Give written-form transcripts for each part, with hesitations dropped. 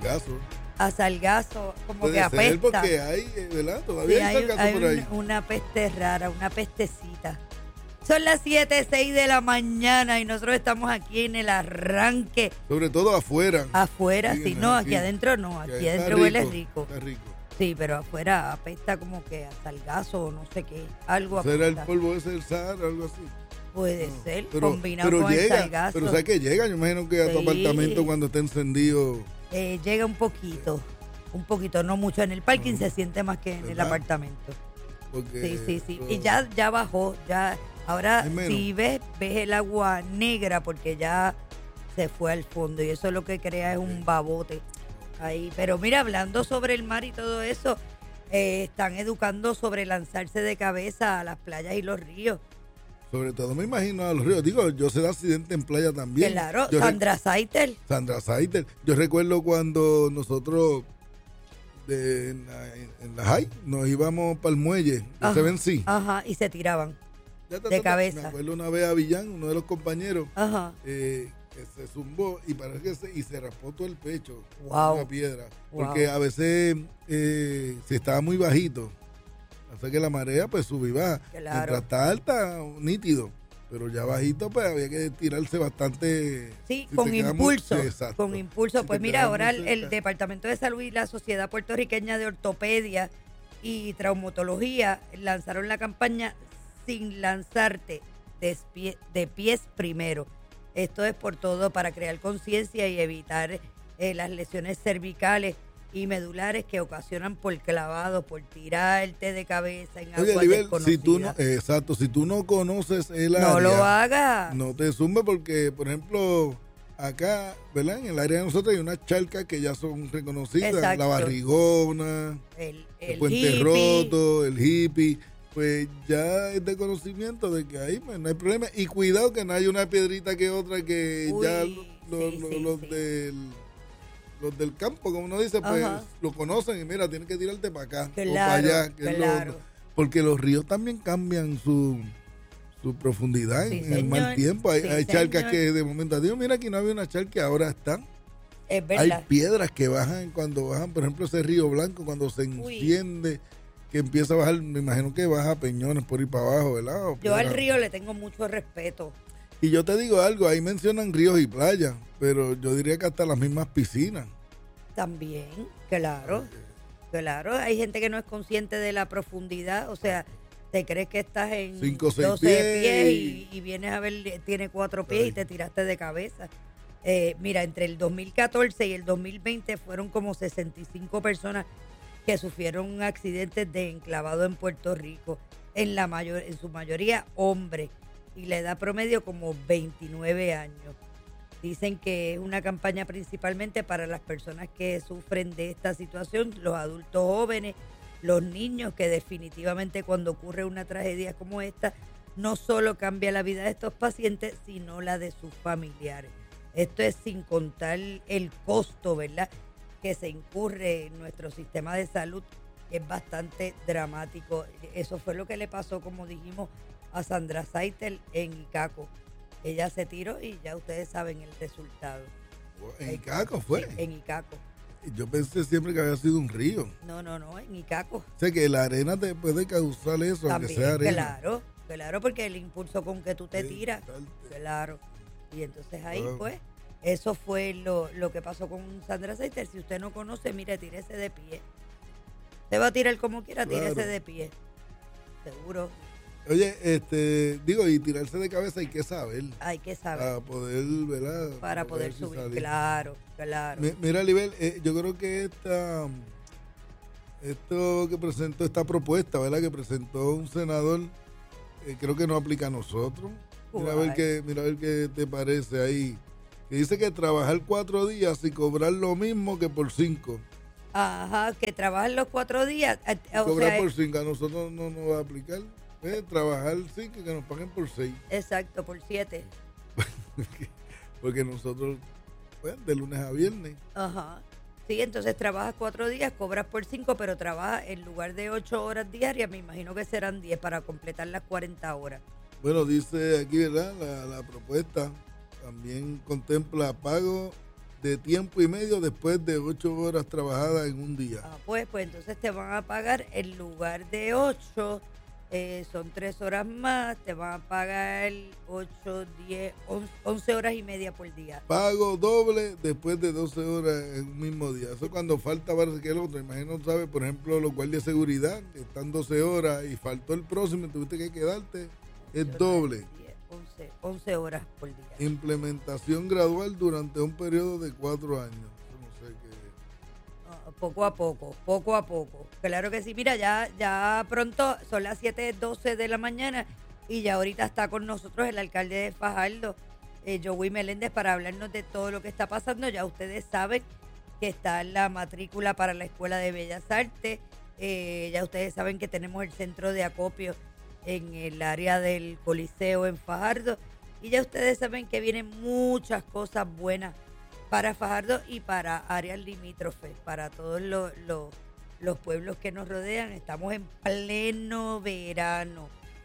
sargazo. A sargazo, como Puede que ser apesta. porque hay, ¿verdad? Sí, Todavía hay sargazo por ahí. una peste rara, una pestecita. Son las 7:06 de la mañana y nosotros estamos aquí en el arranque. Sobre todo afuera. Afuera, sí, no, aquí adentro no, aquí adentro huele rico. Está rico. Sí, pero afuera apesta como que a salgazo o no sé qué, algo ¿Será el apesta. polvo ese del Sahara, algo así? Puede ser, Pero combinado con llega, el salgazo. pero ¿sabes que llega? Yo imagino que a tu Sí. apartamento cuando está encendido. Llega un poquito, no mucho. En el parking se siente más que en el ¿Verdad? apartamento. Porque, Sí. Y ya bajó, ya. Ahora Es menos. si ves el agua negra porque ya se fue al fondo y eso lo que crea es un babote ahí. Pero mira, hablando sobre el mar y todo eso, están educando sobre lanzarse de cabeza a las playas y los ríos. sobre todo me imagino a los ríos. Digo, yo sé de accidente en playa también. Claro, Yo Sandra Saitel. Sandra Saiter. Yo recuerdo cuando nosotros en la high nos íbamos para el muelle de Seven Seas. Ajá, y se tiraban. De cabeza. Me acuerdo una vez a Villán, uno de los compañeros, Ajá. que se zumbó y parece que se raspó todo el pecho con Wow. una piedra. Wow. Porque a veces si estaba muy bajito, hace que la marea pues sube y baja. Claro. Mientras está alta, nítido. Pero ya bajito, pues había que tirarse bastante. Sí, si con te queda impulso. muy- exacto. Con impulso. Si Pues te mira, queda ahora muy el cerca. Departamento de Salud y la Sociedad Puertorriqueña de Ortopedia y Traumatología lanzaron la campaña Sin lanzarte de pies primero. Esto es por todo para crear conciencia y evitar las lesiones cervicales y medulares que ocasionan por clavado, por tirarte de cabeza en Oye, agua Libel, desconocida. si tú no conoces el área, No lo hagas. no te zumbe porque, por ejemplo, acá, ¿verdad? En el área de nosotros hay unas charcas que ya son reconocidas, Exacto. la Barrigona, el Puente hippie. Roto, el Hippie, pues ya es de conocimiento de que ahí pues, no hay problema. Y cuidado que no haya una piedrita que otra que Uy, ya sí, los del campo, como uno dice, pues Ajá. lo conocen y mira, tienes que tirarte para acá o Claro, para allá. Que es claro. porque los ríos también cambian su profundidad Sí, en el mal señor. tiempo. Hay, Sí, hay charcas señor. que de momento, digo, mira, aquí no había una charca, ahora están. Es Hay verdad. piedras que bajan cuando bajan, por ejemplo, ese río Blanco, cuando se Uy. enciende, que empieza a bajar, me imagino que baja Peñones por ahí para abajo, ¿verdad? O Yo al piedras. río le tengo mucho respeto. Y yo te digo algo, ahí mencionan ríos y playas, pero yo diría que hasta las mismas piscinas. También, claro. Claro, hay gente que no es consciente de la profundidad. O sea, te crees que estás en 5 o 6 12 pies y vienes a ver, tiene 4 pies y Ay. te tiraste de cabeza. Mira, entre el 2014 y el 2020 fueron como 65 personas que sufrieron accidentes de enclavado en Puerto Rico, en su mayoría hombres, y la edad promedio como 29 años. Dicen que es una campaña principalmente para las personas que sufren de esta situación, los adultos jóvenes, los niños, que definitivamente cuando ocurre una tragedia como esta, no solo cambia la vida de estos pacientes, sino la de sus familiares. Esto es sin contar el costo, ¿verdad?, que se incurre en nuestro sistema de salud, que es bastante dramático. Eso fue lo que le pasó, como dijimos, a Sandra Saitel en Icaco. Ella se tiró y ya ustedes saben el resultado. En Icaco fue. Sí, en Icaco. Yo pensé siempre que había sido un río. No, en Icaco. O sea que la arena te puede causar eso, aunque También, sea arena. claro, porque el impulso con que tú te Sí, tiras, total. claro. Y entonces ahí, Wow. pues, eso fue lo que pasó con Sandra Saitel. Si usted no conoce, mire, tírese de pie. Usted va a tirar como quiera, Claro. tírese de pie. Seguro, Oye, y tirarse de cabeza hay que saber. hay que saber Para poder, ¿verdad? para poder ver si subir. salir. Claro. Mira, Libel, yo creo que esto que presentó, esta propuesta, ¿verdad? Que presentó un senador, creo que no aplica a nosotros. Mira a ver qué te parece ahí. Que dice que trabajar 4 días y cobrar lo mismo que por 5. Ajá, que trabajan los 4 días. O Cobrar sea, por 5 a nosotros no nos va a aplicar. Trabajar 5 y que nos paguen por 6. exacto, por 7. Porque nosotros, de lunes a viernes. Ajá. Sí, entonces trabajas 4 días, cobras por 5, pero trabajas en lugar de 8 horas diarias, me imagino que serán 10 para completar las 40 horas. Bueno, dice aquí, ¿verdad? La propuesta también contempla pago de tiempo y medio después de 8 horas trabajadas en un día. Pues entonces te van a pagar en lugar de 8, son 3 horas más, te van a pagar 8, 10, 11 horas y media por día. Pago doble después de 12 horas en un mismo día. Eso cuando falta parece que el otro. Imagino, ¿sabes? Por ejemplo, los guardias de seguridad, que están 12 horas y faltó el próximo, tuviste que quedarte, es doble. 11 horas por día. Implementación gradual durante un periodo de 4 años. No sé qué. Poco a poco. Claro que sí. Mira, ya pronto son las 7:12 de la mañana y ya ahorita está con nosotros el alcalde de Fajardo, Joey Meléndez, para hablarnos de todo lo que está pasando. Ya ustedes saben que está la matrícula para la Escuela de Bellas Artes. Ya ustedes saben que tenemos el centro de acopio en el área del Coliseo en Fajardo. Y ya ustedes saben que vienen muchas cosas buenas para Fajardo y para áreas limítrofes, para todos los pueblos que nos rodean. Estamos en pleno verano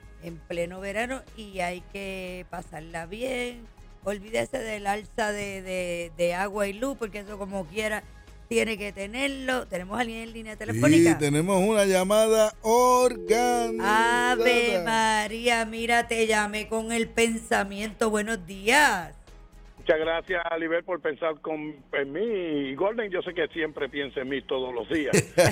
y hay que pasarla bien. Olvídese del alza de agua y luz, porque eso como quiera tiene que tenerlo. ¿Tenemos a alguien en línea telefónica? Sí, tenemos una llamada organizada. Ave María, mira, te llamé con el pensamiento. Buenos días. Muchas gracias, Alibel, por pensar en mí. Y Golden, yo sé que siempre piensa en mí todos los días.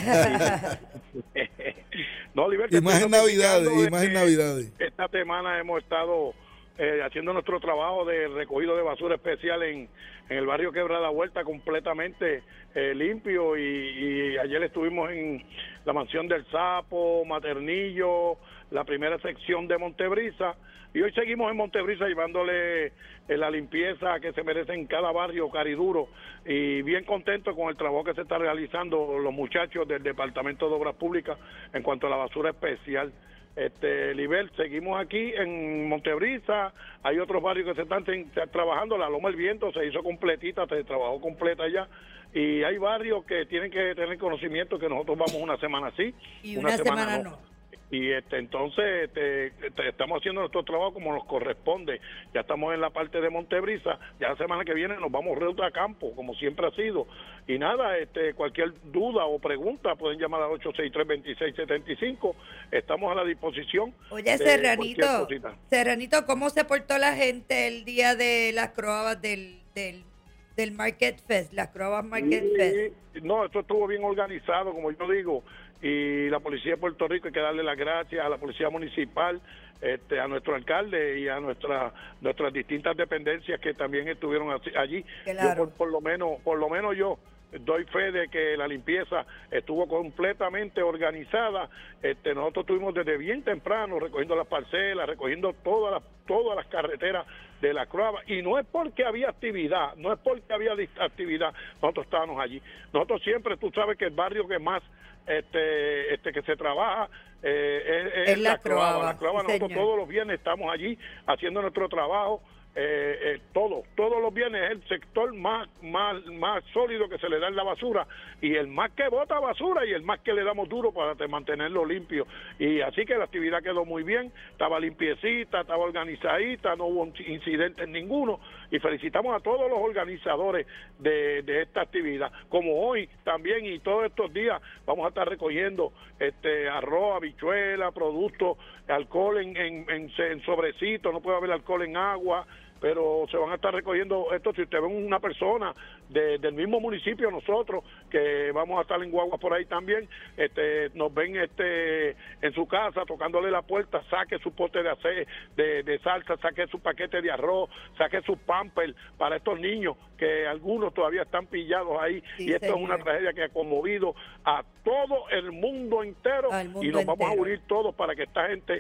No, Alibel, y más en Navidades. Esta semana hemos estado haciendo nuestro trabajo de recogido de basura especial en el barrio Quebrada Vuelta, completamente limpio, y ayer estuvimos en la Mansión del Sapo, Maternillo, la primera sección de Montebrisa, y hoy seguimos en Montebrisa llevándole la limpieza que se merece en cada barrio cariduro, y bien contento con el trabajo que se está realizando los muchachos del Departamento de Obras Públicas en cuanto a la basura especial. Libel, seguimos aquí en Montebrisa, hay otros barrios que se están trabajando, la Loma del Viento se hizo completita, se trabajó completa ya, y hay barrios que tienen que tener conocimiento que nosotros vamos una semana sí y una semana no. Y entonces estamos haciendo nuestro trabajo como nos corresponde. Ya estamos en la parte de Montebrisa, ya la semana que viene nos vamos a campo, como siempre ha sido. Y nada, cualquier duda o pregunta pueden llamar al 863-2675. Estamos a la disposición. Oye, Serranito, ¿cómo se portó la gente el día de las croabas del Market Fest, las croabas Market Fest? No, esto estuvo bien organizado, como yo digo. Y la Policía de Puerto Rico, hay que darle las gracias a la Policía Municipal, a nuestro alcalde y a nuestras distintas dependencias que también estuvieron allí. Claro. Yo por lo menos yo doy fe de que la limpieza estuvo completamente organizada. Nosotros estuvimos desde bien temprano recogiendo las parcelas, recogiendo todas las carreteras de la Croaba, y no es porque había actividad, nosotros estábamos allí. Nosotros siempre, tú sabes que el barrio que más que se trabaja es la Croaba. La Croaba, nosotros todos los viernes estamos allí haciendo nuestro trabajo. Todos los viernes es el sector más sólido que se le da en la basura, y el más que bota basura y el más que le damos duro para mantenerlo limpio. Y así que la actividad quedó muy bien, estaba limpiecita, estaba organizadita, no hubo incidentes ninguno, y felicitamos a todos los organizadores de esta actividad. Como hoy también y todos estos días vamos a estar recogiendo arroz, habichuela, productos, alcohol en sobrecito, no puede haber alcohol en agua, pero se van a estar recogiendo esto. Si usted ve una persona del mismo municipio, nosotros, que vamos a estar en guaguas por ahí también, nos ven en su casa tocándole la puerta, saque su pote de salsa, saque su paquete de arroz, saque su pamper para estos niños, que algunos todavía están pillados ahí, sí, y esto señor. Es una tragedia que ha conmovido a todo el mundo entero, y nos vamos a unir todos para que esta gente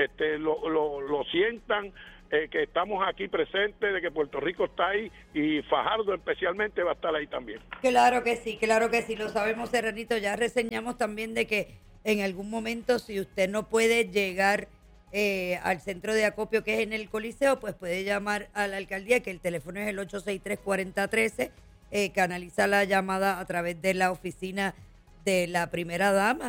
lo sientan, que estamos aquí presentes, de que Puerto Rico está ahí, y Fajardo especialmente va a estar ahí también. Claro que sí, lo sabemos, Serranito. Ya reseñamos también de que en algún momento, si usted no puede llegar al centro de acopio que es en el Coliseo, pues puede llamar a la alcaldía, que el teléfono es el 863-4013, canaliza la llamada a través de la oficina de la primera dama,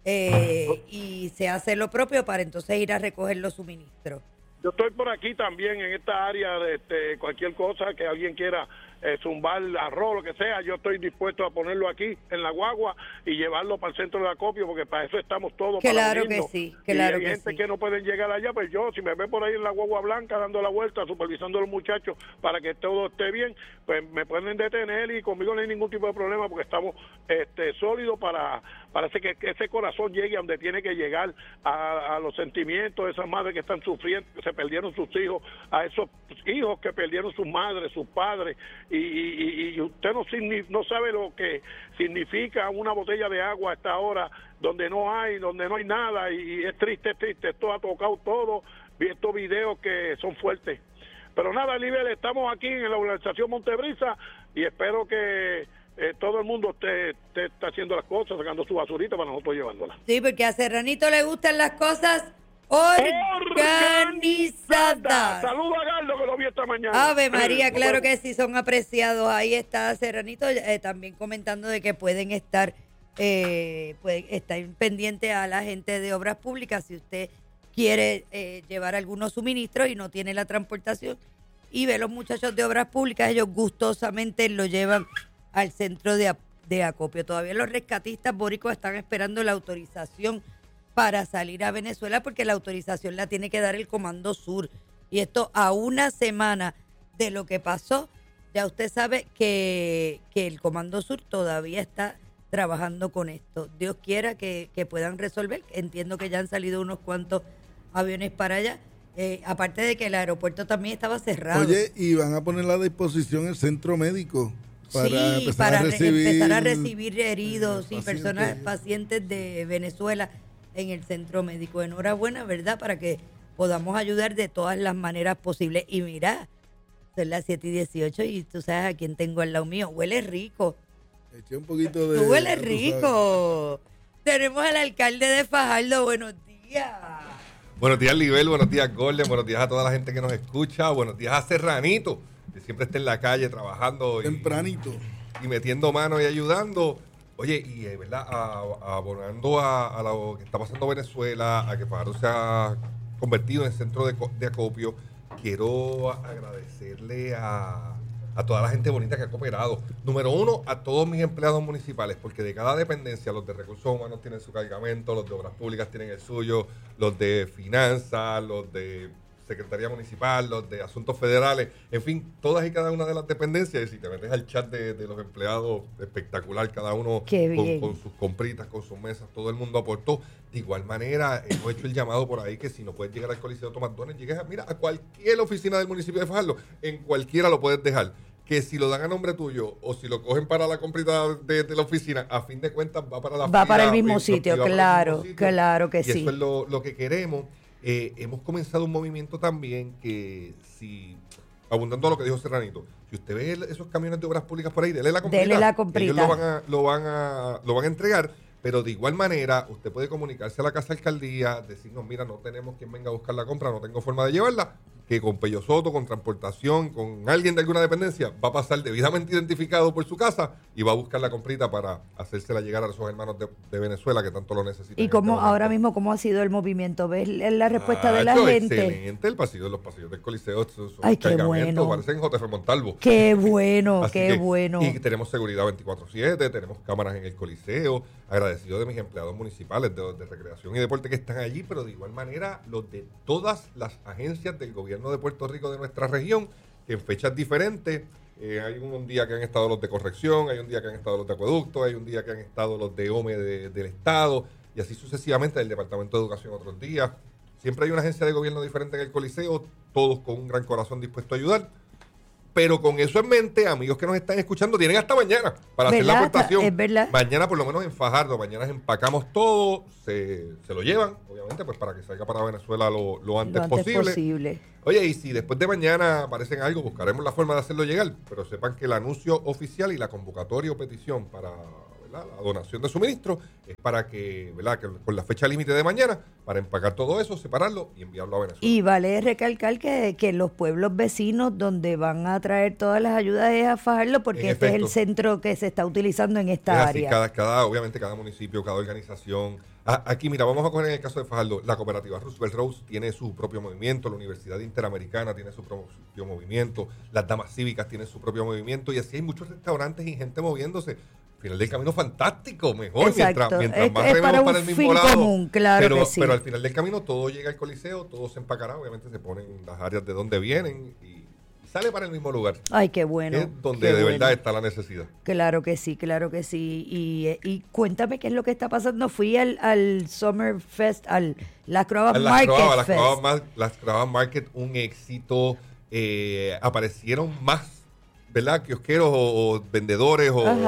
y se hace lo propio para entonces ir a recoger los suministros. Yo estoy por aquí también en esta área, cualquier cosa que alguien quiera zumbar arroz, lo que sea, yo estoy dispuesto a ponerlo aquí en la guagua y llevarlo para el centro de acopio, porque para eso estamos todos. Claro que sí, claro y hay gente que no pueden llegar allá, pues yo, si me ve por ahí en la guagua blanca dando la vuelta, supervisando a los muchachos para que todo esté bien, pues me pueden detener y conmigo no hay ningún tipo de problema, porque estamos sólidos para que ese corazón llegue a donde tiene que llegar, a los sentimientos de esas madres que están sufriendo, que se perdieron sus hijos, a esos hijos que perdieron sus madres, sus padres, y usted no sabe lo que significa una botella de agua a esta hora, donde no hay nada, y es triste, esto ha tocado todo, vi estos videos que son fuertes. Pero nada, Libel, estamos aquí en la organización Montebrisa y espero que todo el mundo está haciendo las cosas, sacando su basurita para nosotros llevándola. Sí, porque a Serranito le gustan las cosas organizadas. Saludos a Gardo, que lo vi esta mañana. Ave María, claro que sí, son apreciados. Ahí está Serranito también comentando de que pueden estar pendientes a la gente de Obras Públicas si usted quiere llevar algunos suministros y no tiene la transportación, y ve los muchachos de Obras Públicas, ellos gustosamente lo llevan al centro de acopio. Todavía los rescatistas boricuas están esperando la autorización para salir a Venezuela, porque la autorización la tiene que dar el Comando Sur, y esto a una semana de lo que pasó. Ya usted sabe que el Comando Sur todavía está trabajando con esto. Dios quiera que puedan resolver. Entiendo que ya han salido unos cuantos aviones para allá. Aparte de que el aeropuerto también estaba cerrado. Oye, y van a poner a disposición el centro médico para empezar a recibir heridos y pacientes de Venezuela en el centro médico. Enhorabuena, ¿verdad? Para que podamos ayudar de todas las maneras posibles. Y mira, son las 7:18 y tú sabes a quién tengo al lado mío. Huele rico. Eché un poquito de... Tú huele rico. Tenemos al alcalde de Fajardo. Buenos días. Buenos días, Libel. Buenos días, Golden. Buenos días a toda la gente que nos escucha. Buenos días a Serranito, que siempre está en la calle trabajando. Tempranito. Y metiendo mano y ayudando. Oye, y verdad, abonando a lo que está pasando en Venezuela, a que Fajardo se ha convertido en centro de acopio, quiero agradecerle a toda la gente bonita que ha cooperado. Número uno, a todos mis empleados municipales, porque de cada dependencia, los de recursos humanos tienen su cargamento, los de obras públicas tienen el suyo, los de finanzas, los de Secretaría Municipal, los de Asuntos Federales, en fin, todas y cada una de las dependencias. Y si te metes al chat de los empleados, espectacular, cada uno con sus compritas, con sus mesas, todo el mundo aportó. De igual manera, hemos hecho el llamado por ahí que si no puedes llegar al Coliseo Tomás Dones, llegues a cualquier oficina del municipio de Fajardo, en cualquiera lo puedes dejar. Que si lo dan a nombre tuyo o si lo cogen para la comprita de la oficina, a fin de cuentas va para la fila, para el mismo sitio, claro que y sí. Eso es lo que queremos. Hemos comenzado un movimiento también que, si abundando a lo que dijo Serranito, si usted ve esos camiones de obras públicas por ahí, dele la comprita. Ellos lo van a entregar, pero de igual manera usted puede comunicarse a la Casa Alcaldía, decirnos, mira, no tenemos quien venga a buscar la compra, no tengo forma de llevarla, que con Pello Soto, con transportación, con alguien de alguna dependencia, va a pasar debidamente identificado por su casa y va a buscar la comprita para hacérsela llegar a esos hermanos de Venezuela que tanto lo necesitan. ¿Y cómo ahora mismo cómo ha sido el movimiento? ¿Ves la respuesta de la gente? Excelente, los pasillos del Coliseo son qué bueno. Parecen JF Montalvo. Qué bueno, qué bueno. Y tenemos seguridad 24/7, tenemos cámaras en el Coliseo, agradecido de mis empleados municipales de recreación y deporte que están allí, pero de igual manera los de todas las agencias del gobierno de Puerto Rico de nuestra región, que en fechas diferentes, hay un día que han estado los de corrección, hay un día que han estado los de acueducto, hay un día que han estado los de OME del Estado, y así sucesivamente del Departamento de Educación otros días. Siempre hay una agencia de gobierno diferente en el Coliseo, todos con un gran corazón dispuesto a ayudar. Pero con eso en mente, amigos que nos están escuchando, tienen hasta mañana para hacer la aportación. Es verdad. Mañana, por lo menos en Fajardo, mañana empacamos todo, se lo llevan, obviamente, pues para que salga para Venezuela lo antes posible. Oye, y si después de mañana aparecen algo, buscaremos la forma de hacerlo llegar, pero sepan que el anuncio oficial y la convocatoria o petición para ¿verdad? La donación de suministro es para que, ¿verdad? Que con la fecha límite de mañana, para empacar todo eso, separarlo y enviarlo a Venezuela. Y vale recalcar que los pueblos vecinos donde van a traer todas las ayudas es a Fajardo, porque este es el centro que se está utilizando en esta área. Obviamente cada municipio, cada organización. Aquí, mira, vamos a coger en el caso de Fajardo, la cooperativa Roosevelt Rose tiene su propio movimiento, la Universidad Interamericana tiene su propio movimiento, las Damas Cívicas tienen su propio movimiento, y así hay muchos restaurantes y gente moviéndose. Al final del camino, fantástico, mejor, mientras más rememos para el mismo lado. Común, claro que sí. Pero al final del camino todo llega al Coliseo, todo se empacará, obviamente se ponen las áreas de donde vienen y sale para el mismo lugar. Ay, qué bueno. Es donde de verdad está la necesidad. Claro que sí, claro que sí. Y cuéntame qué es lo que está pasando. Fui al Summer Fest, las Croabas Market. Las Croabas Market, un éxito. Aparecieron más, ¿verdad? Kiosqueros o vendedores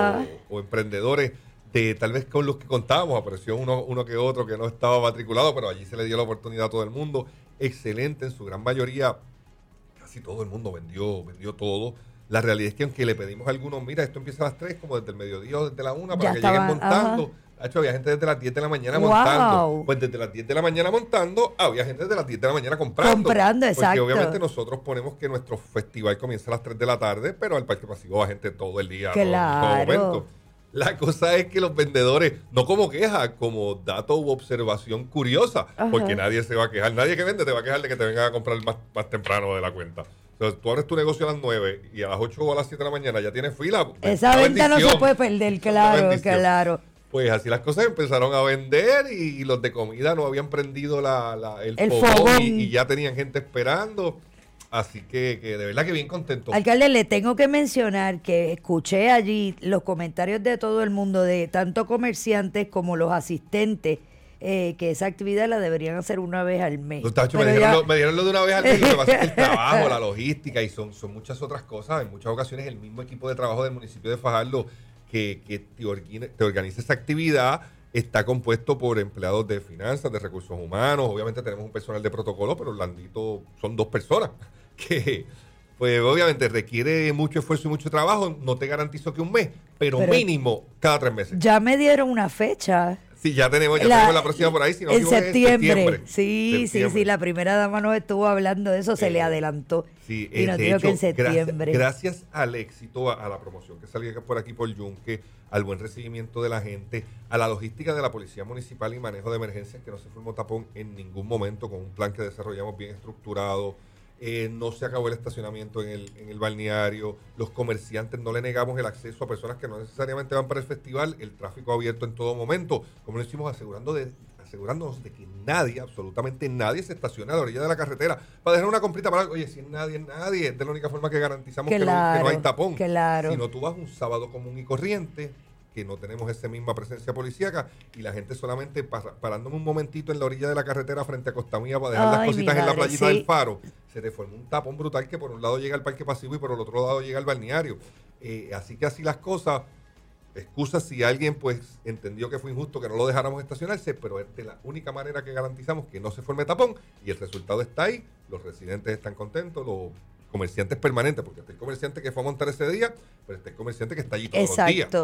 o emprendedores de tal vez con los que contábamos. Apareció uno que otro que no estaba matriculado, pero allí se le dio la oportunidad a todo el mundo. Excelente, en su gran mayoría. Casi todo el mundo vendió todo. La realidad es que aunque le pedimos a algunos, mira, esto empieza a las 3, como desde el mediodía o desde la 1 para que lleguen montando. Había gente desde las 10 de la mañana montando. Pues desde las 10 de la mañana montando, había gente desde las 10 de la mañana comprando. Exacto. Porque obviamente nosotros ponemos que nuestro festival comienza a las 3 de la tarde, pero al Parque Pasivo va gente todo el día, todo momento. La cosa es que los vendedores, no como queja, como dato u observación curiosa, porque nadie se va a quejar. Nadie que vende te va a quejar de que te vengan a comprar más temprano de la cuenta. Entonces, tú abres tu negocio a las 9 y a las 8 o a las 7 de la mañana ya tienes fila. Esa venta no se puede perder, claro. Pues así las cosas empezaron a vender y los de comida no habían prendido el fogón y ya tenían gente esperando. Así que de verdad que bien contento. Alcalde, le tengo que mencionar que escuché allí los comentarios de todo el mundo, de tanto comerciantes como los asistentes, que esa actividad la deberían hacer una vez al mes. Me dijeron lo de una vez al mes. Lo que pasa es que el trabajo, la logística y son muchas otras cosas. En muchas ocasiones el mismo equipo de trabajo del municipio de Fajardo que te organiza esa actividad está compuesto por empleados de finanzas, de recursos humanos. Obviamente tenemos un personal de protocolo, pero Orlandito son 2 personas que pues obviamente requiere mucho esfuerzo y mucho trabajo. No te garantizo que un mes, pero mínimo cada 3 meses. Ya me dieron una fecha. Sí, ya tenemos la próxima por ahí. Si no, en septiembre. Sí, la primera dama nos estuvo hablando de eso, se le adelantó. Sí, y nos dijo que en septiembre. Gracias al éxito, a la promoción que salía por aquí por Yunque, al buen recibimiento de la gente, a la logística de la Policía Municipal y manejo de emergencias, que no se formó tapón en ningún momento, con un plan que desarrollamos bien estructurado. No se acabó el estacionamiento en el balneario. Los comerciantes no le negamos el acceso a personas que no necesariamente van para el festival. El tráfico abierto en todo momento. Como lo hicimos, asegurándonos de que nadie, absolutamente nadie, se estacione a la orilla de la carretera para dejar una comprita para algo. Oye, si es nadie, es de la única forma que garantizamos que no hay tapón. Claro. Si no, tú vas un sábado común y corriente, que no tenemos esa misma presencia policíaca, y la gente solamente parándome un momentito en la orilla de la carretera frente a Costa Mía para dejar las cositas en la playita del Faro, se te forma un tapón brutal que por un lado llega al Parque Pasivo y por el otro lado llega al balneario. Así que así las cosas. Excusa si alguien pues entendió que fue injusto que no lo dejáramos estacionarse, pero es de la única manera que garantizamos que no se forme tapón, y el resultado está ahí. Los residentes están contentos, los comerciantes permanentes, porque está el comerciante que fue a montar ese día, pero está el comerciante que está allí todos los días.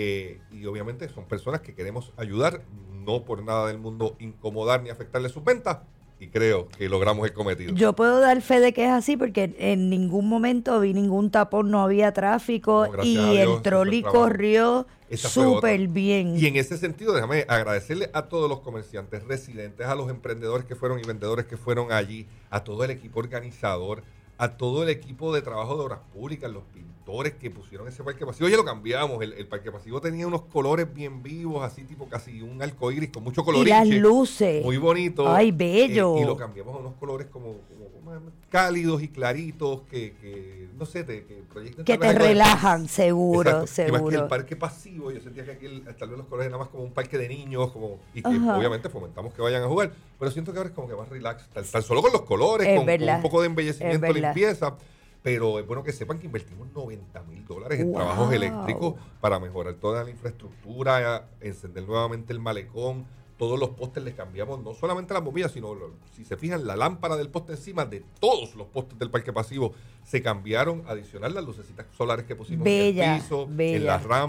Y obviamente son personas que queremos ayudar, no por nada del mundo incomodar ni afectarle sus ventas, y creo que logramos el cometido. Yo puedo dar fe de que es así, porque en ningún momento vi ningún tapón, no había tráfico, y el trolley corrió súper bien. Y en ese sentido, déjame agradecerle a todos los comerciantes, residentes, a los emprendedores que fueron y vendedores que fueron allí, a todo el equipo organizador, a todo el equipo de trabajo de obras públicas, los pintores que pusieron ese parque pasivo. Oye, lo cambiamos. El parque pasivo tenía unos colores bien vivos, así tipo casi un arcoíris con mucho colorinche. Y las luces. Muy bonito. Ay, bello. Y lo cambiamos a unos colores como cálidos y claritos que no sé, que proyectan. Que te relajan, seguro. Y más que el parque pasivo, yo sentía que aquí tal vez los colores eran más como un parque de niños, y que obviamente fomentamos que vayan a jugar, pero siento que ahora es como que más relax, tan solo con los colores, con un poco de embellecimiento, limpieza. Pero es bueno que sepan que invertimos $90,000 en trabajos eléctricos para mejorar toda la infraestructura, encender nuevamente el malecón. Todos los postes les cambiamos, no solamente las bombillas, sino, si se fijan, la lámpara del poste encima de todos los postes del parque pasivo se cambiaron, adicional las lucecitas solares que pusimos en el piso, en las rampas,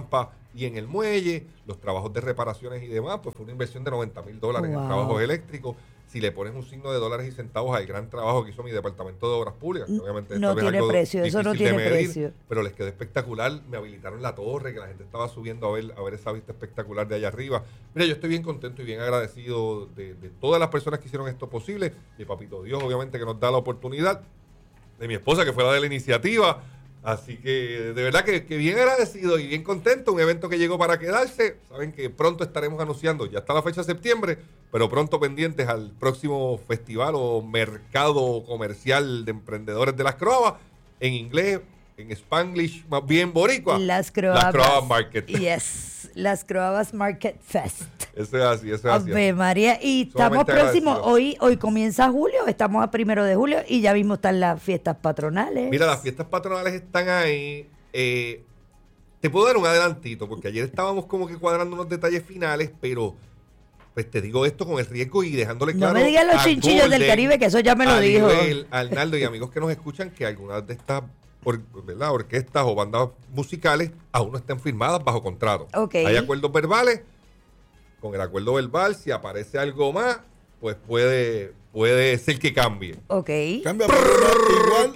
y en el muelle, los trabajos de reparaciones y demás, pues fue una inversión de $90,000 en trabajos eléctricos. Si le pones un signo de dólares y centavos al gran trabajo que hizo mi departamento de obras públicas, que obviamente no tiene precio, eso no tiene precio. Pero les quedó espectacular, me habilitaron la torre, que la gente estaba subiendo a ver esa vista espectacular de allá arriba. Mira, yo estoy bien contento y bien agradecido de todas las personas que hicieron esto posible, de Papito Dios, obviamente, que nos da la oportunidad, de mi esposa, que fue la de la iniciativa. Así que de verdad que bien agradecido y bien contento, un evento que llegó para quedarse. Saben que pronto estaremos anunciando, ya está la fecha de septiembre, pero pronto pendientes al próximo festival o mercado comercial de emprendedores de las Croabas, en inglés, en Spanglish, más bien boricua. Las Croabas Market. Yes, Las Croabas Market Fest. Eso es así, eso es así. Ave María, y estamos próximos, hoy comienza julio, estamos a 1 de julio y ya mismo están las fiestas patronales. Mira, las fiestas patronales están ahí. Te puedo dar un adelantito, porque ayer estábamos como que cuadrando unos detalles finales, pero pues te digo esto con el riesgo y dejándole claro. No me digan los chinchillos Golden, del Caribe, que eso ya me lo dijo. Arnaldo y amigos que nos escuchan, que algunas de estas orquestas o bandas musicales aún no están firmadas bajo contrato. Okay. Hay acuerdos verbales. Con el acuerdo verbal, si aparece algo más, pues puede ser que cambie. Ok. Cambia igual.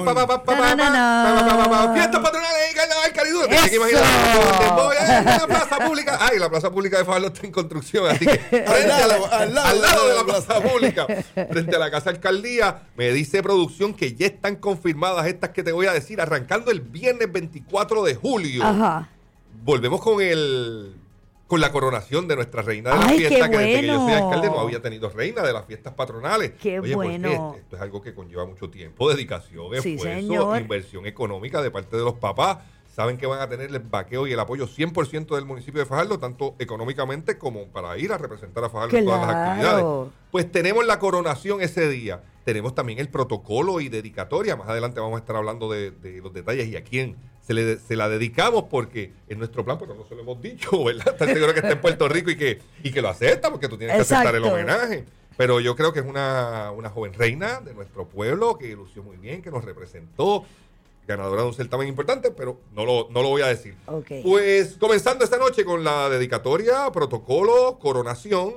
Fiestas patronales en Carnaval Cariduro. Te que imaginar la plaza pública. Ay, la plaza pública de Fajardo está en construcción. Así que al lado de la plaza pública, frente a la casa alcaldía, me dice producción que ya están confirmadas estas que te voy a decir, arrancando el viernes 24 de julio. Ajá. Volvemos con la coronación de nuestra reina de la fiesta, que desde que yo soy alcalde no había tenido reina de las fiestas patronales. Oye, bueno. Pues esto es algo que conlleva mucho tiempo, dedicación, esfuerzo, inversión económica de parte de los papás. Saben que van a tener el vaqueo y el apoyo 100% del municipio de Fajardo, tanto económicamente como para ir a representar a Fajardo en todas las actividades. Pues tenemos la coronación ese día. Tenemos también el protocolo y dedicatoria. Más adelante vamos a estar hablando de los detalles y a quién se la dedicamos, porque en nuestro plan, pero no se lo hemos dicho, ¿verdad? Estar seguro que está en Puerto Rico y que lo acepta, porque tú tienes que aceptar el homenaje. Pero yo creo que es una joven reina de nuestro pueblo que lució muy bien, que nos representó, ganadora de un certamen importante, pero no lo voy a decir. Okay. Pues comenzando esta noche con la dedicatoria, protocolo, coronación.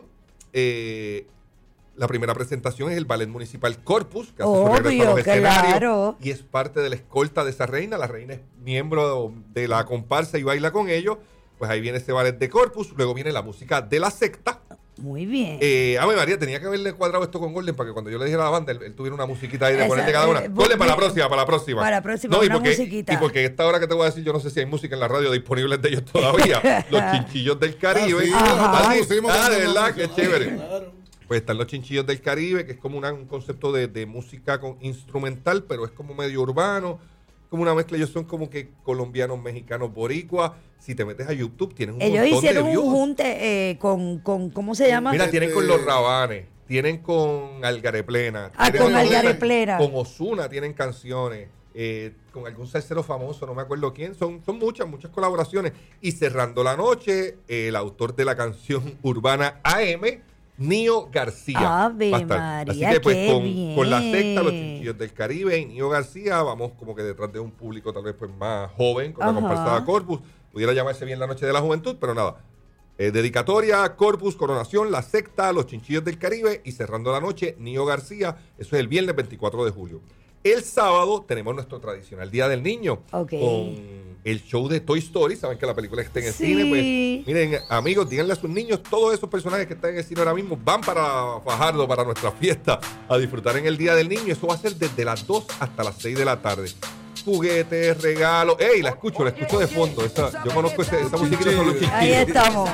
La primera presentación es el Ballet Municipal Corpus, que hace su regreso a los escenarios y es parte de la escolta de esa reina. La reina es miembro de la comparsa y baila con ellos. Pues ahí viene ese ballet de Corpus. Luego viene la música de la secta. Muy bien. Ave María, tenía que haberle cuadrado esto con Golden para que cuando yo le dijera a la banda, él tuviera una musiquita ahí de ponerle cada una. Golden, para la próxima. Para la próxima, una musiquita. Y porque esta hora que te voy a decir, yo no sé si hay música en la radio disponible de ellos todavía. Los Chinchillos del Caribe. De verdad, qué chévere. Claro. Pues están los Chinchillos del Caribe, que es como un concepto de música instrumental, pero es como medio urbano, como una mezcla. Ellos son como que colombianos, mexicanos, boricuas. Si te metes a YouTube, tienen un montón de views. Ellos hicieron un junte con ¿cómo se llama? Mira, tienen con Los Rabanes, tienen con Algareplena. Con Algareplena. Con Ozuna tienen canciones. Con algún salsero famoso, no me acuerdo quién. Son muchas colaboraciones. Y cerrando la noche, el autor de la canción urbana AM, Nio García. Ave María, así que pues con la secta, los Chinchillos del Caribe y Nio García, vamos como que detrás de un público tal vez pues más joven, con la comparsa de Corpus. Pudiera llamarse bien la noche de la juventud, pero nada. Dedicatoria, Corpus, coronación, la secta, los Chinchillos del Caribe y cerrando la noche, Nio García. Eso es el viernes 24 de julio. El sábado tenemos nuestro tradicional Día del Niño. Con el show de Toy Story. Saben que la película está en el cine. Pues miren, amigos, díganle a sus niños, todos esos personajes que están en el cine ahora mismo van para Fajardo, para nuestra fiesta, a disfrutar en el Día del Niño. Eso va a ser desde las 2 hasta las 6 de la tarde. Juguetes, regalos. ¡Ey! La escucho de fondo. Yo conozco esa musiquita, son los Chinchillos. Ahí estamos.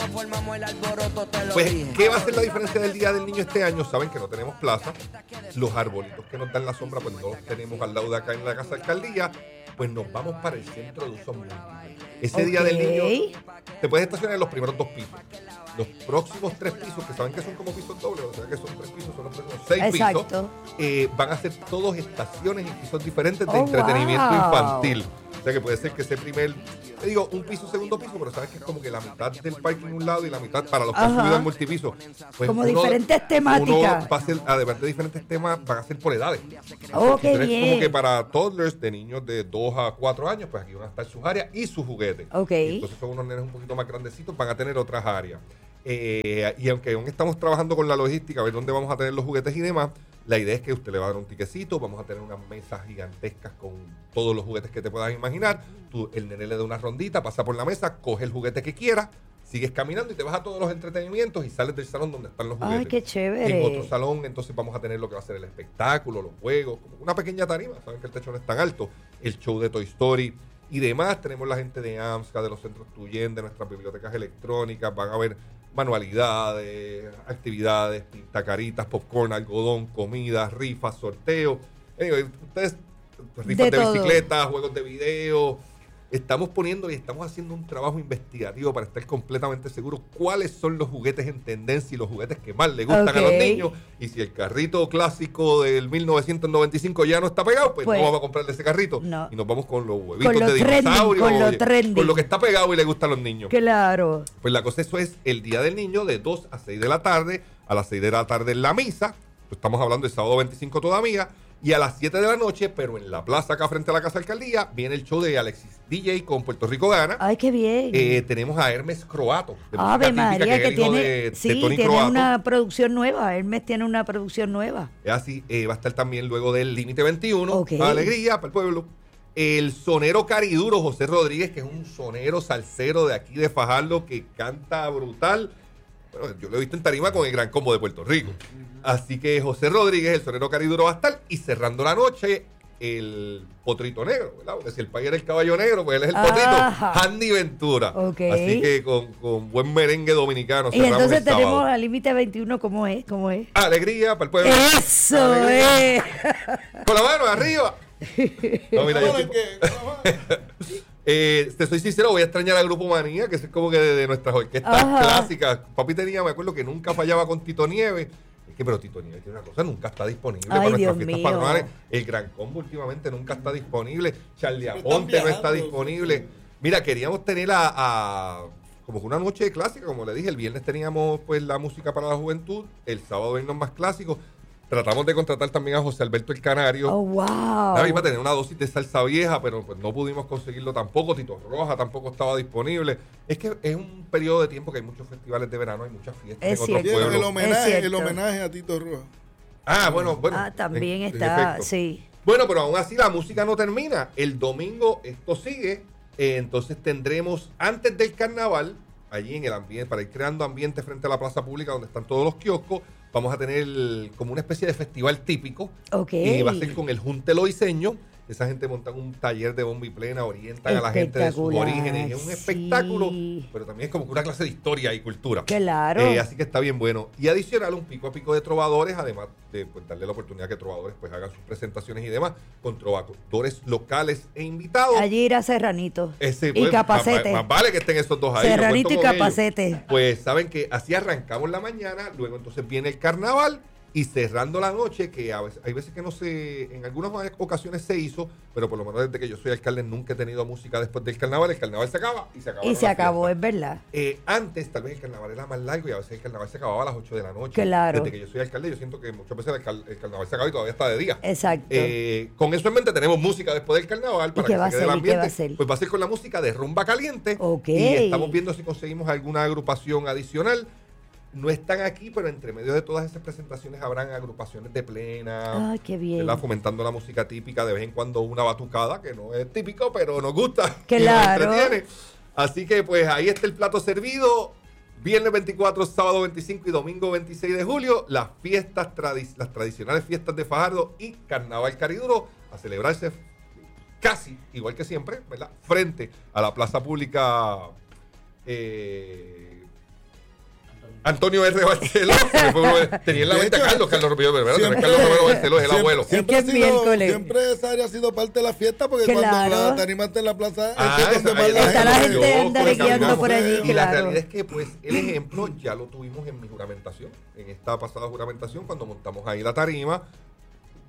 Pues, ¿qué va a ser la diferencia del Día del Niño este año? Saben que no tenemos plaza. Los arbolitos que nos dan la sombra, pues no los tenemos al lado de acá en la casa de alcaldía. Pues nos vamos para el centro de uso múltiple. Ese Día del Niño te puedes estacionar en los primeros 2 pisos. Los próximos 3 pisos, que saben que son como pisos dobles, o sea que son 3 pisos, son los próximos 6 pisos, van a ser todos estaciones y pisos diferentes de entretenimiento infantil. O sea que puede ser que ese primer, te digo, un piso, segundo piso, pero sabes que es como que la mitad del parque en un lado y la mitad para los que han subido al multipiso. Pues como diferentes temáticas. Uno va a ser, además de diferentes temas, van a ser por edades. Qué bien. Como que para toddlers de niños de 2 a 4 años, pues aquí van a estar sus áreas y sus juguetes. Entonces son unos nenes un poquito más grandecitos, van a tener otras áreas. Y aunque aún estamos trabajando con la logística, a ver dónde vamos a tener los juguetes y demás, la idea es que usted le va a dar un tiquecito, vamos a tener unas mesas gigantescas con todos los juguetes que te puedas imaginar. El nene le da una rondita, pasa por la mesa, coge el juguete que quiera, sigues caminando y te vas a todos los entretenimientos y sales del salón donde están los juguetes. ¡Ay, qué chévere! En otro salón, entonces vamos a tener lo que va a ser el espectáculo, los juegos, como una pequeña tarima, saben que el techo no es tan alto, el show de Toy Story y demás. Tenemos la gente de AMSCA, de los centros Tuyen, de nuestras bibliotecas electrónicas, van a haber manualidades, actividades, pintacaritas, popcorn, algodón, comida, rifas, sorteos. Ustedes, rifas de bicicleta, juegos de video. Estamos poniendo y estamos haciendo un trabajo investigativo para estar completamente seguros cuáles son los juguetes en tendencia y los juguetes que más le gustan a los niños. Y si el carrito clásico del 1995 ya no está pegado, pues no vamos a comprarle ese carrito. No. Y nos vamos con los huevitos de dinosaurio. Con lo que está pegado y le gusta a los niños. Claro. Pues la cosa, eso es el Día del Niño de 2 a 6 de la tarde. A las 6 de la tarde en la misa. Estamos hablando del sábado 25 todavía. Y a las 7 de la noche, pero en la plaza acá frente a la Casa Alcaldía, viene el show de Alexis DJ con Puerto Rico Gana. ¡Ay, qué bien! Tenemos a Hermes Croato. ¡Ave María! Que tiene, de Tony tiene Croato. una producción nueva. Hermes tiene una producción nueva. Es así. Va a estar también luego del Límite 21. Alegría para el pueblo. El sonero cariduro José Rodríguez, que es un sonero salsero de aquí de Fajardo que canta brutal. Bueno, yo lo he visto en tarima con el Gran Combo de Puerto Rico. Así que José Rodríguez, el sonero cariduro, va a estar. Y cerrando la noche, el Potrito Negro, ¿verdad? Porque si el país era el caballo negro, pues él es el Potrito. Handy Ventura. Así que con buen merengue dominicano. Y entonces tenemos al Límite 21, ¿cómo es? Alegría para el pueblo. ¡Eso es! Con la mano arriba. No, mira, te soy sincero, voy a extrañar al Grupo Manía, que es como que de nuestras orquestas clásicas. Papi tenía, me acuerdo que nunca fallaba con Tito Nieves. Pero Tito Nieves tiene una cosa, nunca está disponible para nuestras fiestas patronales. El Gran Combo últimamente nunca está disponible. Charlie Aponte no está disponible. Mira, queríamos tener como que una noche clásica, como le dije. El viernes teníamos pues la música para la juventud, el sábado venimos más clásicos. Tratamos de contratar también a José Alberto el Canario. ¡Oh, wow! Iba a tener una dosis de salsa vieja, pero pues no pudimos conseguirlo tampoco. Tito Roja tampoco estaba disponible. Es que es un periodo de tiempo que hay muchos festivales de verano, hay muchas fiestas en otros pueblos. El homenaje a Tito Roja. Bueno. También está, sí. Bueno, pero aún así la música no termina. El domingo esto sigue. Entonces tendremos, antes del carnaval, allí en el ambiente, para ir creando ambiente frente a la plaza pública donde están todos los kioscos, vamos a tener como una especie de festival típico. Y va a ser con el Junte Loiseño. Esa gente monta un taller de bomba y plena, orientan a la gente de sus orígenes. Es un espectáculo, pero también es como una clase de historia y cultura. Claro. Así que está bien bueno. Y adicional, un pico a pico de trovadores, además de pues, darle la oportunidad que trovadores pues hagan sus presentaciones y demás, con trovadores locales e invitados. Allí irá Serranito y Capacete. Más vale que estén esos dos ahí. Serranito y Capacete. Ellos. Pues saben que así arrancamos la mañana, luego entonces viene el carnaval. Y cerrando la noche, que hay veces que no se, en algunas ocasiones se hizo, pero por lo menos desde que yo soy alcalde nunca he tenido música después del carnaval. El carnaval se acaba y se acaba. Y se acabó, es verdad. Antes tal vez el carnaval era más largo y a veces el carnaval se acababa a las 8 de la noche. Claro. Desde que yo soy alcalde yo siento que muchas veces el carnaval se acaba y todavía está de día. Exacto. Con eso en mente tenemos música después del carnaval para que se quede el ambiente. ¿Qué va a ser? Pues va a ser con la música de Rumba Caliente. Y estamos viendo si conseguimos alguna agrupación adicional. No están aquí, pero entre medio de todas esas presentaciones habrán agrupaciones de plena. ¡Ay, qué bien! ¿Verdad? Fomentando la música típica, de vez en cuando una batucada, que no es típico, pero nos gusta. ¡Claro! Y nos entretiene. Así que pues ahí está el plato servido. Viernes 24, sábado 25 y domingo 26 de julio, las fiestas las tradicionales fiestas de Fajardo y Carnaval Cariduro a celebrarse casi igual que siempre, ¿verdad? Frente a la plaza pública Antonio R. Barceló. Tenía en la mente a Carlos Romero, ¿verdad? Carlos Romero Barceló es el abuelo. Siempre esa área ha sido parte de la fiesta, porque cuando te animaste en la plaza, está la gente andaregueando por allí. Y la realidad es que, pues, el ejemplo ya lo tuvimos en mi juramentación, en esta pasada juramentación, cuando montamos ahí la tarima.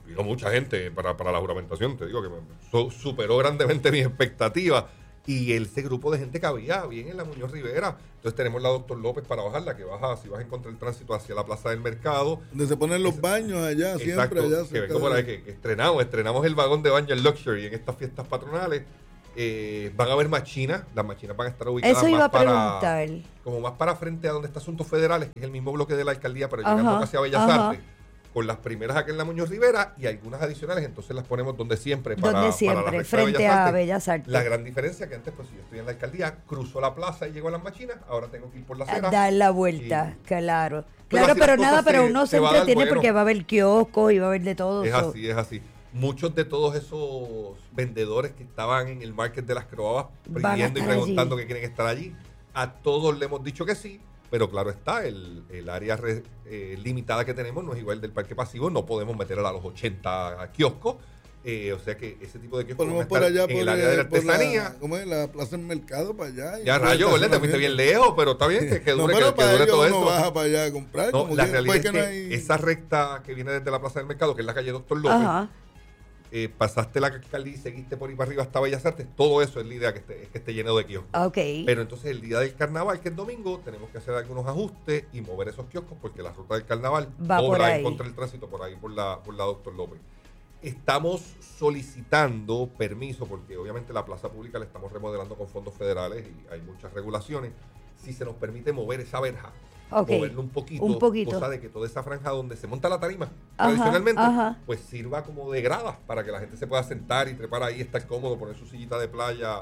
vino mucha gente para la juramentación, te digo que superó grandemente mis expectativas. Y ese grupo de gente que había bien en la Muñoz Rivera. Entonces tenemos la Doctor López para bajarla, que baja, si vas a encontrar el tránsito hacia la Plaza del Mercado. Donde se ponen los baños allá, exacto, siempre allá. Que vengo por ahí, que estrenamos el vagón de baño en Luxury en estas fiestas patronales. Van a haber machinas, las machinas van a estar ubicadas eso iba más a preguntar. como más para frente a donde está Asuntos Federales, que es el mismo bloque de la alcaldía, pero llegando hacia Bellas Artes. Con las primeras aquí en la Muñoz Rivera y algunas adicionales, entonces las ponemos donde siempre, para la frente a Bellas Artes. La gran diferencia que antes, pues si yo estoy en la alcaldía, cruzo la plaza y llego a las machinas, ahora tengo que ir por la acera. Dar la vuelta, claro. Claro, pero uno se entretiene porque va a haber kioscos y va a haber de todo. Es así. Muchos de todos esos vendedores que estaban en el market de las Croabas pidiendo y preguntando que quieren estar allí, a todos le hemos dicho que sí. Pero claro está, el área limitada que tenemos no es igual del parque pasivo, no podemos meter a los 80 kioscos, o sea que ese tipo de kioscos ponemos por allá en el área de la artesanía. ¿Cómo es? La plaza del mercado para allá. Ya rayo, ¿verdad? Te fuiste bien lejos, pero está bien que dure, que dure todo eso. No baja para allá a comprar. No, la realidad es que esa recta que viene desde la plaza del mercado, que es la calle Doctor López, pasaste la alcaldía y seguiste por ahí para arriba hasta Bellas Artes, todo eso es la idea, que esté lleno de kioscos. Pero entonces el día del carnaval, que es domingo, tenemos que hacer algunos ajustes y mover esos kioscos porque la ruta del carnaval obra en contra del tránsito por ahí, por la Doctor López. Estamos solicitando permiso porque obviamente la plaza pública la estamos remodelando con fondos federales y hay muchas regulaciones. Si se nos permite mover esa verja, moverlo un poquito, cosa de que toda esa franja donde se monta la tarima tradicionalmente, pues sirva como de gradas para que la gente se pueda sentar y trepar ahí, estar cómodo, poner su sillita de playa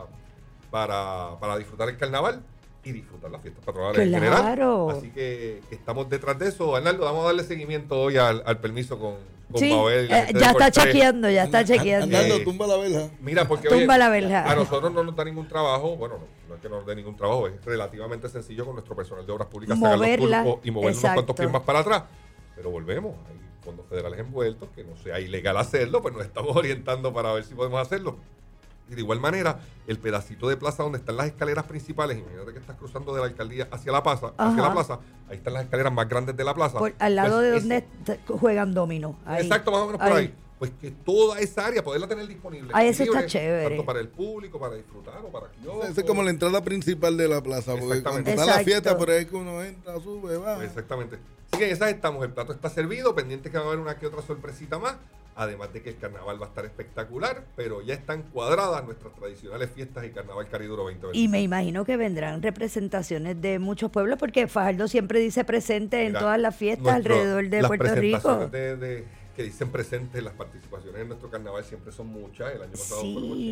para disfrutar el carnaval y disfrutar las fiestas patronales en general. Así que estamos detrás de eso. Arnaldo, vamos a darle seguimiento hoy al permiso con Pavel. Ya está chequeando. Arnaldo, tumba la verja. Mira, porque la verja. A nosotros no nos da ningún trabajo, bueno, no es que nos dé ningún trabajo, es relativamente sencillo con nuestro personal de obras públicas sacar los turcos y mover unos cuantos pies más para atrás. Pero volvemos, hay fondos federales envueltos, que no sea ilegal hacerlo, pues nos estamos orientando para ver si podemos hacerlo. Y de igual manera, el pedacito de plaza donde están las escaleras principales, imagínate que estás cruzando de la alcaldía hacia la plaza, ahí están las escaleras más grandes de la plaza. Al lado de donde juegan dominó. Exacto, más o menos por ahí. Pues que toda esa área poderla tener disponible. Eso está chévere. Tanto para el público, para disfrutar o para kioscos. Esa es como la entrada principal de la plaza. Porque cuando está la fiesta, por ahí que uno entra, sube, va. Exactamente. Así que en esas estamos. El plato está servido, pendiente que va a haber una que otra sorpresita más. Además de que el carnaval va a estar espectacular, pero ya están cuadradas nuestras tradicionales fiestas y Carnaval Cariduro 2020. Y me imagino que vendrán representaciones de muchos pueblos, porque Fajardo siempre dice presente en todas las fiestas alrededor de Puerto Rico. Que dicen presentes, las participaciones en nuestro carnaval siempre son muchas. El año pasado fueron 80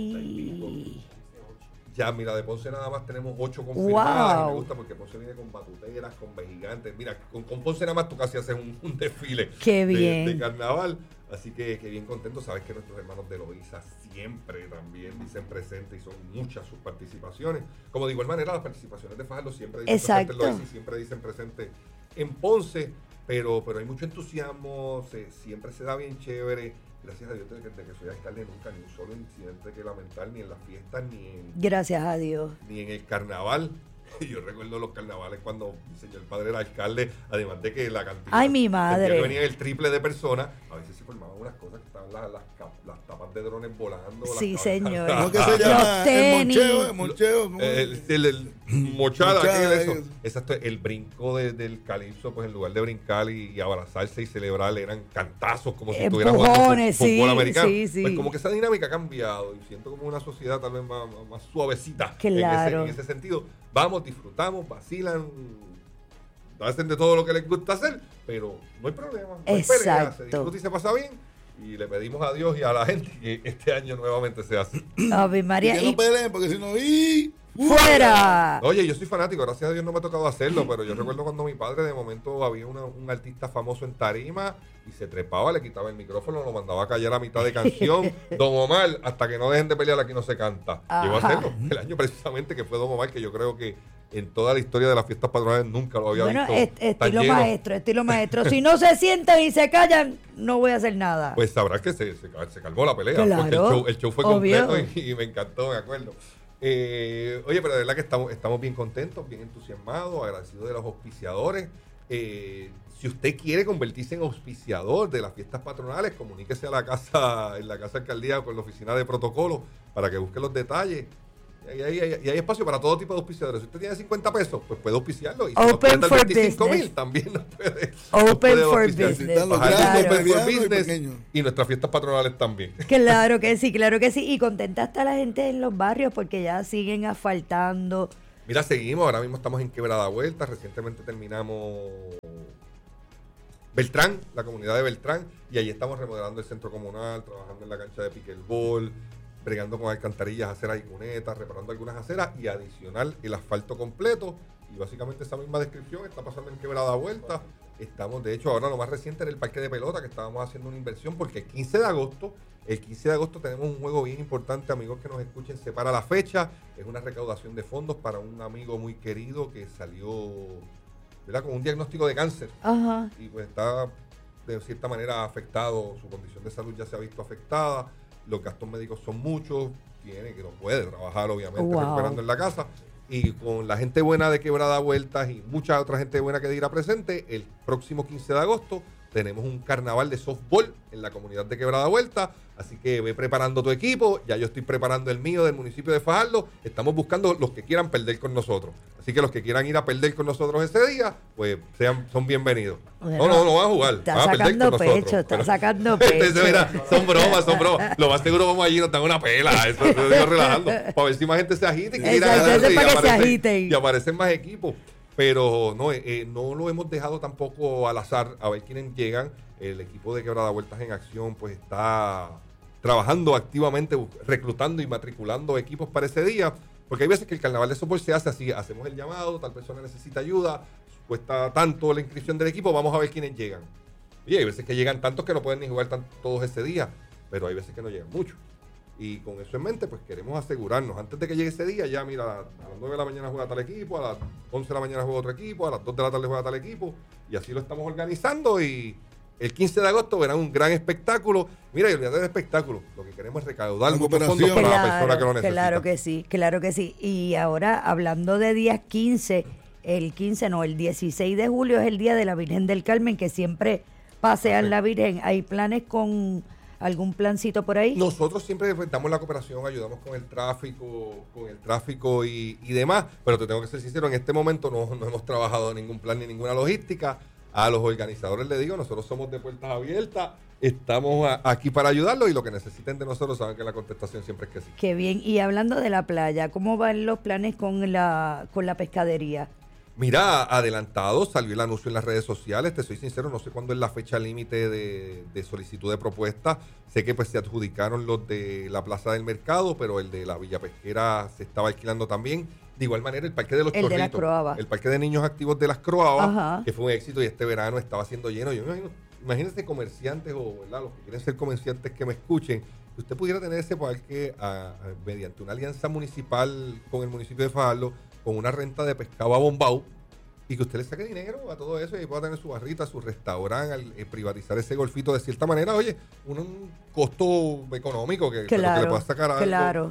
y pico. Ya, mira, de Ponce nada más tenemos 8 confirmadas. Y me gusta porque Ponce viene con batuteras, con gigantes. Mira, con Ponce nada más tú casi haces un desfile de carnaval. Así que bien contento. Sabes que nuestros hermanos de Loíza siempre también dicen presente y son muchas sus participaciones. Como de igual manera, las participaciones de Fajardo siempre dicen presente en Loíza y siempre dicen presente en Ponce. Pero hay mucho entusiasmo, siempre se da bien chévere. Gracias a Dios, desde que soy alcalde, nunca ni un solo incidente que lamentar, ni en las fiestas, gracias a Dios, ni en el carnaval. Yo recuerdo los carnavales cuando mi señor padre era alcalde, además de que la cantidad. Ay, mi madre. Venía el triple de personas, a veces se formaban unas cosas que estaban las tapas de drones volando. Sí, señor. ¿Cómo que se llama? El moncheo. El mochada, ¿qué es eso? Exacto, el brinco del calipso, pues en lugar de brincar y abrazarse y celebrar, eran cantazos como si estuvieran jugando fútbol americano. Sí. Pues como que esa dinámica ha cambiado y siento como una sociedad tal vez más suavecita en ese sentido. Vamos, disfrutamos, vacilan, hacen de todo lo que les gusta hacer, pero no hay problema. No hay pelea, se disfruta y se pasa bien. Y le pedimos a Dios y a la gente que este año nuevamente se hace. Ave María. Y que no peleen, porque si no, ¡fuera! Oye, yo soy fanático, gracias a Dios no me ha tocado hacerlo, pero yo recuerdo cuando mi padre de momento había un artista famoso en tarima y se trepaba, le quitaba el micrófono, lo mandaba a callar a mitad de canción. Don Omar, hasta que no dejen de pelear aquí no se canta. Llegó a hacerlo el año precisamente que fue Don Omar, que yo creo que en toda la historia de las fiestas patronales nunca lo había visto. Estilo maestro. Si no se sientan y se callan, no voy a hacer nada. Pues sabrás que se calmó la pelea, claro, porque el show fue completo y me encantó, me acuerdo. Oye, pero de verdad que estamos bien contentos, bien entusiasmados, agradecidos de los auspiciadores. Si usted quiere convertirse en auspiciador de las fiestas patronales, comuníquese a en la casa alcaldía o con la oficina de protocolo para que busque los detalles. Y hay espacio para todo tipo de auspiciadores. Si usted tiene 50 pesos, pues puede auspiciarlo. Y si Open nos for 25,000, también nos puede. Open nos for puede business. Claro. Y nuestras fiestas patronales también. Claro que sí, claro que sí. Y contenta está la gente en los barrios porque ya siguen asfaltando. Mira, seguimos. Ahora mismo estamos en Quebrada Vuelta. Recientemente terminamos Beltrán, la comunidad de Beltrán. Y ahí estamos remodelando el centro comunal, trabajando en la cancha de pickleball, bregando con alcantarillas, aceras y cunetas, reparando algunas aceras y adicional el asfalto completo. Y básicamente esa misma descripción está pasando en Quebrada Vuelta. Estamos, de hecho, ahora lo más reciente en el parque de pelota, que estábamos haciendo una inversión, porque el 15 de agosto tenemos un juego bien importante, amigos que nos escuchen, se para la fecha. Es una recaudación de fondos para un amigo muy querido que salió, ¿verdad?, con un diagnóstico de cáncer. Ajá. Y pues está de cierta manera afectado, su condición de salud ya se ha visto afectada. Los gastos médicos son muchos, tiene que no puede trabajar obviamente recuperando en la casa, y con la gente buena de Quebrada Vueltas y mucha otra gente buena que dirá presente, el próximo 15 de agosto tenemos un carnaval de softball en la comunidad de Quebrada Vuelta, así que ve preparando tu equipo, ya yo estoy preparando el mío del municipio de Fajardo, estamos buscando los que quieran perder con nosotros, así que los que quieran ir a perder con nosotros ese día, pues son bienvenidos. Bueno, no van a jugar, está van a perder sacando con pecho, nosotros. está sacando pecho. Mira, son bromas. Lo más seguro vamos allí y nos dan una pela, eso lo digo relajando, para ver si más gente se agita y quiere ir a ganarse, y aparecen más equipos. Pero no lo hemos dejado tampoco al azar a ver quiénes llegan. El equipo de Quebrada Vueltas en Acción pues está trabajando activamente, reclutando y matriculando equipos para ese día, porque hay veces que el carnaval de softball se hace así, hacemos el llamado, tal persona necesita ayuda, cuesta tanto la inscripción del equipo, vamos a ver quiénes llegan. Y hay veces que llegan tantos que no pueden ni jugar todos ese día, pero hay veces que no llegan muchos. Y con eso en mente, pues queremos asegurarnos, antes de que llegue ese día, ya mira, a las 9 de la mañana juega tal equipo, a las 11 de la mañana juega otro equipo, a las 2 de la tarde juega tal equipo, y así lo estamos organizando, y el 15 de agosto verán un gran espectáculo. Mira, y olvídate del espectáculo, lo que queremos es recaudar muchos fondos para la persona que lo necesita. Claro que sí. Y ahora, hablando de días 15, el 16 de julio es el día de la Virgen del Carmen, que siempre pasean la Virgen. ¿Hay planes con algún plancito por ahí? Nosotros siempre damos la cooperación, ayudamos con el tráfico y demás, pero te tengo que ser sincero, en este momento no hemos trabajado ningún plan ni ninguna logística. A los organizadores les digo, nosotros somos de puertas abiertas, estamos aquí para ayudarlos y lo que necesiten de nosotros saben que la contestación siempre es que sí. Qué bien. Y hablando de la playa, ¿cómo van los planes con la pescadería? Mira, adelantado, salió el anuncio en las redes sociales, te soy sincero, no sé cuándo es la fecha límite de solicitud de propuesta. Sé que pues se adjudicaron los de la Plaza del Mercado, pero el de la Villa Pesquera se estaba alquilando también. De igual manera, el Parque de los Chorritos, de las Croabas, el Parque de Niños Activos de las Croabas, ajá, que fue un éxito y este verano estaba siendo lleno. Yo me imagínense comerciantes o ¿verdad?, los que quieren ser comerciantes que me escuchen, que usted pudiera tener ese parque mediante una alianza municipal con el municipio de Fajardo, con una renta de pescado a bombao, y que usted le saque dinero a todo eso y pueda tener su barrita, su restaurante, privatizar ese golfito de cierta manera. Oye, un costo económico que le pueda sacar a algo. Claro.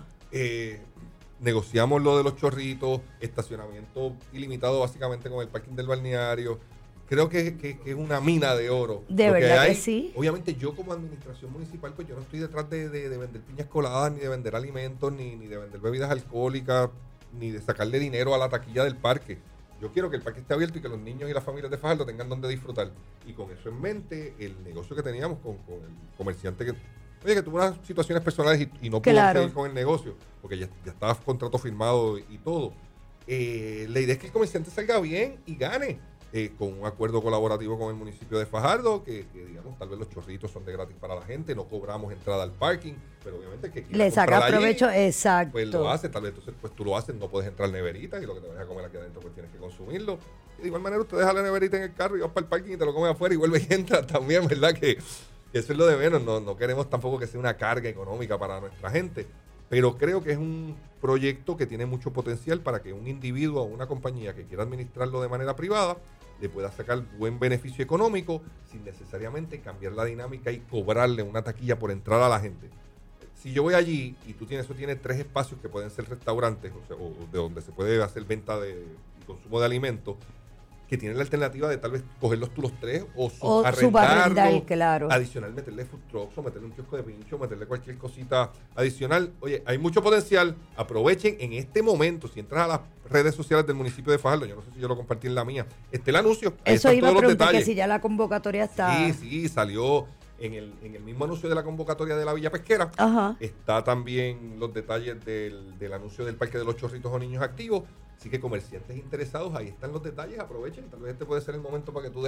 Negociamos lo de los chorritos, estacionamiento ilimitado básicamente con el parking del balneario. Creo que es una mina de oro. De verdad que sí. Obviamente yo como administración municipal, pues yo no estoy detrás de vender piñas coladas, ni de vender alimentos, ni de vender bebidas alcohólicas, ni de sacarle dinero a la taquilla del parque. Yo quiero que el parque esté abierto y que los niños y las familias de Fajardo tengan donde disfrutar. Y con eso en mente, el negocio que teníamos con el comerciante que tuvo unas situaciones personales y no pudo seguir con el negocio, porque ya estaba contrato firmado y todo. La idea es que el comerciante salga bien y gane, con un acuerdo colaborativo con el municipio de Fajardo, que digamos, tal vez los chorritos son de gratis para la gente, no cobramos entrada al parking, pero obviamente que le saca provecho, exacto. Pues lo hace, tal vez entonces pues tú lo haces, no puedes entrar neveritas y lo que te vayas a comer aquí adentro pues tienes que consumirlo. Y de igual manera usted deja la neverita en el carro y vas para el parking y te lo comes afuera y vuelve y entra también, ¿verdad? Que eso es lo de menos, no queremos tampoco que sea una carga económica para nuestra gente, pero creo que es un proyecto que tiene mucho potencial para que un individuo o una compañía que quiera administrarlo de manera privada le pueda sacar buen beneficio económico sin necesariamente cambiar la dinámica y cobrarle una taquilla por entrar a la gente. Si yo voy allí y tú tienes 3 espacios que pueden ser restaurantes, o de donde se puede hacer venta y consumo de alimentos, que tienen la alternativa de tal vez cogerlos tú los 3 o subarrendarlos. Claro. Adicional, meterle food trucks o meterle un kiosco de pincho, meterle cualquier cosita adicional. Oye, hay mucho potencial. Aprovechen en este momento. Si entras a las redes sociales del municipio de Fajardo, yo no sé si yo lo compartí en la mía, está el anuncio. Ahí eso iba a preguntar, que detalles. si ya la convocatoria está... Sí, salió en el mismo anuncio de la convocatoria de la Villa Pesquera. Ajá. Está también los detalles del anuncio del Parque de los Chorritos o Niños Activos. Así que comerciantes interesados, ahí están los detalles, aprovechen. Tal vez este puede ser el momento para que tú